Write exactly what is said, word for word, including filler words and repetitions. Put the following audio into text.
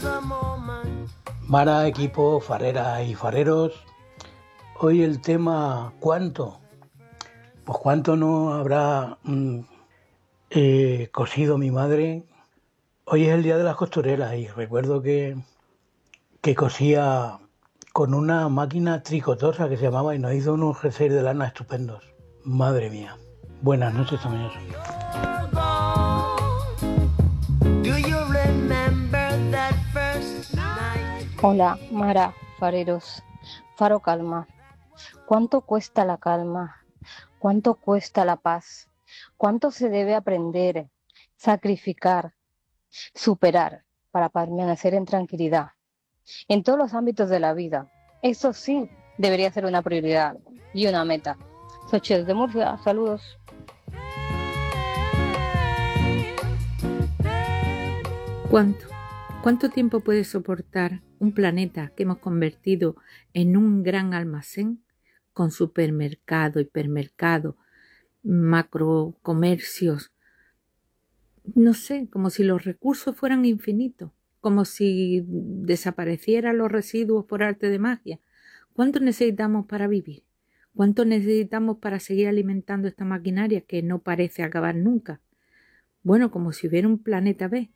Mara, equipo, fareras y fareros. Hoy el tema ¿cuánto? Pues cuánto no habrá mm, eh, cosido mi madre. Hoy es el día de las costureras y recuerdo que, que cosía con una máquina tricotosa que se llamaba y nos hizo unos jerseys de lana estupendos. Madre mía. Buenas noches también. Hola, Mara, fareros. Faro calma. ¿Cuánto cuesta la calma? ¿Cuánto cuesta la paz? ¿Cuánto se debe aprender, sacrificar, superar para permanecer en tranquilidad? En todos los ámbitos de la vida. Eso sí debería ser una prioridad y una meta. Soy Chel de Murcia, saludos. ¿Cuánto? ¿Cuánto tiempo puede soportar un planeta que hemos convertido en un gran almacén con supermercado, hipermercado, macrocomercios? No sé, como si los recursos fueran infinitos, como si desaparecieran los residuos por arte de magia. ¿Cuánto necesitamos para vivir? ¿Cuánto necesitamos para seguir alimentando esta maquinaria que no parece acabar nunca? Bueno, como si hubiera un planeta B.